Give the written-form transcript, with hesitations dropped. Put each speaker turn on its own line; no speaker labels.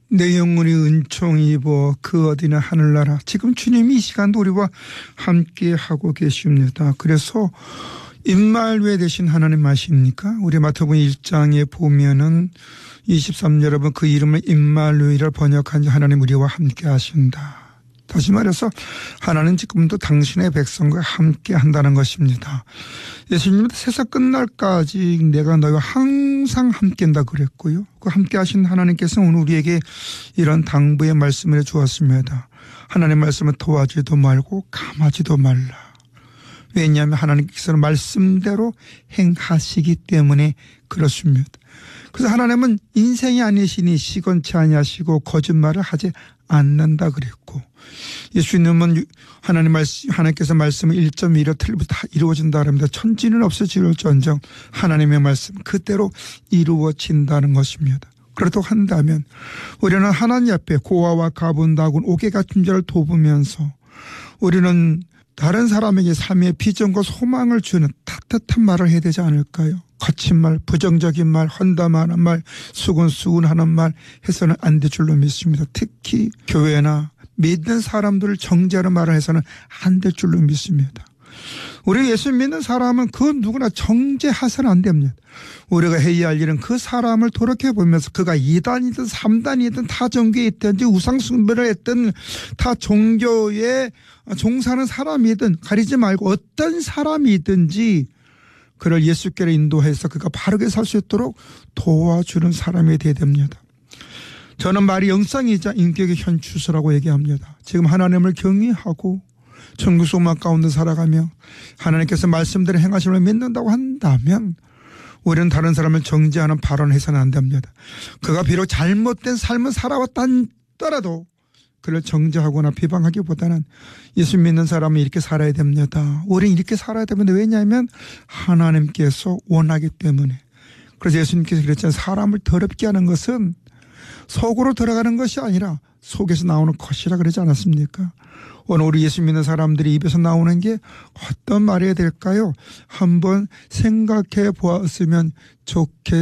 내 영혼이 은총 입어 그 어디나 하늘나라. 지금 주님이 이 시간도 우리와 함께 하고 계십니다. 그래서 임마누엘 되신 하나님 아십니까? 우리 마태복음 1장에 보면은 23절 여러분 그 이름을 임마누엘을 번역한 하나님 우리와 함께 하신다. 다시 말해서 하나님 지금도 당신의 백성과 함께 한다는 것입니다. 예수님은 세상 끝날까지 내가 너희와 항상 함께 한다 그랬고요. 그 함께 하신 하나님께서 오늘 우리에게 이런 당부의 말씀을 주었습니다. 하나님의 말씀을 도와주지도 말고 감하지도 말라. 왜냐하면 하나님께서는 말씀대로 행하시기 때문에 그렇습니다. 그래서 하나님은 인생이 아니시니 시건치 아니하시고 거짓말을 하지 않는다 그랬고, 예수님은 하나님께서 말씀을 1.1로 틀리면 다 이루어진다 그럽니다. 천지는 없어질전정 하나님의 말씀 그대로 이루어진다는 것입니다. 그렇다고 한다면 우리는 하나님 앞에 고아와 가분다군 옥에 갇힌 자를 돕으면서 우리는 다른 사람에게 삶의 비전과 소망을 주는 따뜻한 말을 해야 되지 않을까요? 거친 말, 부정적인 말, 헌담하는 말, 수군수군하는 말 해서는 안 될 줄로 믿습니다. 특히 교회나 믿는 사람들을 정죄하는 말을 해서는 안 될 줄로 믿습니다. 우리 예수 믿는 사람은 그 누구나 정죄해서는 안 됩니다. 우리가 해야 할 일은 그 사람을 돌이켜보면서 그가 2단이든 3단이든 타 종교에 있든지 우상숭배를 했든 타 종교에 종사하는 사람이든 가리지 말고 어떤 사람이든지 그를 예수께로 인도해서 그가 바르게 살 수 있도록 도와주는 사람이 되어야 됩니다. 저는 말이 영성이자 인격의 현주소라고 얘기합니다. 지금 하나님을 경외하고 천국 소망 가운데 살아가며 하나님께서 말씀대로 행하심을 믿는다고 한다면 우리는 다른 사람을 정죄하는 발언을 해서는 안 됩니다. 그가 비록 잘못된 삶을 살아왔다더라도 그를 정죄하거나 비방하기보다는 예수 믿는 사람은 이렇게 살아야 됩니다. 우리는 이렇게 살아야 됩니다. 왜냐하면 하나님께서 원하기 때문에. 그래서 예수님께서 그랬잖아요. 사람을 더럽게 하는 것은 속으로 들어가는 것이 아니라 속에서 나오는 것이라 그러지 않았습니까? 오늘 우리 예수 믿는 사람들이 입에서 나오는 게 어떤 말이 될까요? 한번 생각해 보았으면 좋겠습니다.